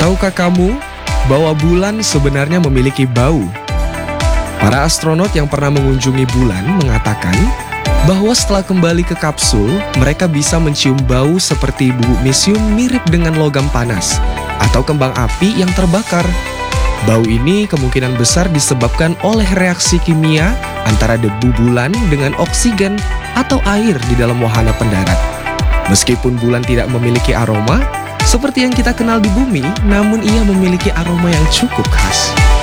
Tahukah kamu bahwa bulan sebenarnya memiliki bau? Para astronot yang pernah mengunjungi bulan mengatakan bahwa setelah kembali ke kapsul, mereka bisa mencium bau seperti bubuk-mesium mirip dengan logam panas atau kembang api yang terbakar. Bau ini kemungkinan besar disebabkan oleh reaksi kimia antara debu bulan dengan oksigen atau air di dalam wahana pendarat. Meskipun bulan tidak memiliki aroma seperti yang kita kenal di bumi, namun ia memiliki aroma yang cukup khas.